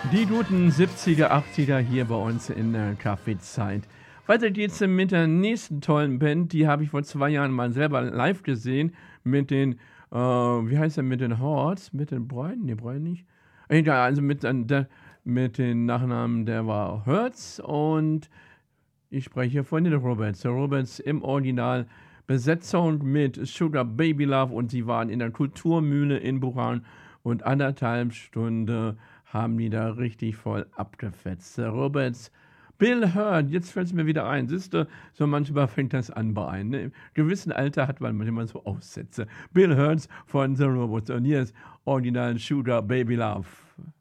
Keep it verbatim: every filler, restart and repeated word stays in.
Die guten siebziger, achtziger hier bei uns in der Kaffeezeit. Weiter geht's mit der nächsten tollen Band, die habe ich vor zwei Jahren mal selber live gesehen mit den, äh, wie heißt der, mit den Horts, mit den Brian, ne, Brian nicht. Egal, also mit, äh, der, mit den Nachnamen, der war Hertz und ich spreche von den Roberts. Der Roberts im Original Besetzung mit Sugar Baby Love und sie waren in der Kulturmühle in Buran und anderthalb Stunden haben die da richtig voll abgefetzt. Der Roberts, Bill Hurd, jetzt fällt es mir wieder ein. Siehst du, so manchmal fängt das an bei einem. Ne? Im gewissen Alter hat man manchmal so Aussätze. Bill Hurd von The Robots und hier ist Original Sugar Baby Love.